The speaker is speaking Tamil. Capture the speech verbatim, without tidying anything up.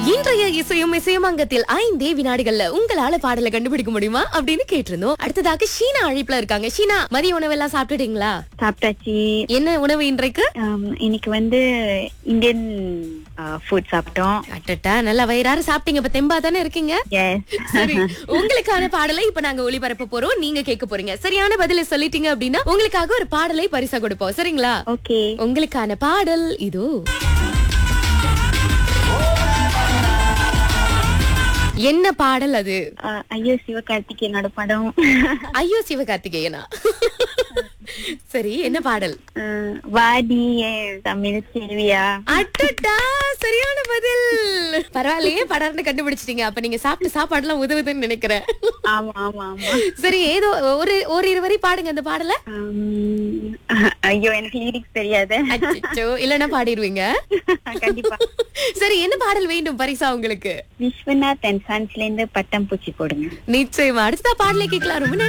இன்றைய இசையும் இசையும் அங்கத்தில் ஐந்தே வினாடிகள்ல உங்களால பாடலை கண்டுபிடிக்க முடியுமா அப்படின்னு கேட்டிருந்தோம். அடுத்ததாக ஷீனா அழைப்புல இருக்காங்க. ஷீனா, மதிய உணவெல்லாம் சாப்பிட்டுட்டீங்களா? சாப்பிட்டாச்சு. என்ன உணவு இன்றைக்கு? ஆம், இன்னைக்கு வந்து இந்தியன் ஃபுட் சாப்பிட்டோம். அட்டட்டா, நல்லா வயிறார சாப்பிட்டீங்க. இப்ப தெம்பா தானே இருக்கீங்க? எஸ். சரி, உங்களுக்கான பாடலை இப்ப நாங்க ஒளிபரப்ப போறோம். நீங்க கேட்க போறீங்க. சரியான பதிலை சொல்லிட்டீங்க அப்படின்னா உங்களுக்காக ஒரு பாடலை பரிசா கொடுப்போம். சரிங்களா? ஓகே. உங்களுக்கான பாடல் இதோ. என்ன பாடல் அது? ஐயோ சிவகார்த்திகேயனோட படம். ஐயோ சிவகார்த்திகேயனா? சரி, என்ன பாடல்? அஹ், வாடி என் தமிழ் செல்வியா. அட்டட்டா, சரியான பதில். பரவாயில்லையே, படர்னு கண்டுபிடிச்சிட்டீங்க. அப்ப நீங்க சாப்பிட்டு சாப்பாடுலாம் உதவுதுன்னு நினைக்கிறேன். ஆமா ஆமா ஆமா. சரி, ஏதோ ஒரு ஒரு இரு வரி பாடுங்க அந்த பாடல. ஆம், ஐயோ எனக்கு லிரிக்ஸ் தெரியாது. அச்சச்சோ, இல்லன்னா பாடிடுவீங்க. கண்டிப்பா. சரி, என்ன பாடல் வேண்டும் பரிசா உங்களுக்கு? விஸ்வநாத் அண்ட் சன்ஸ்ல இருந்து பட்டம் பூச்சி போடுங்க. நிச்சயமா, அடுத்த பாடலை கேட்கலாம். ரொம்ப நன்றி.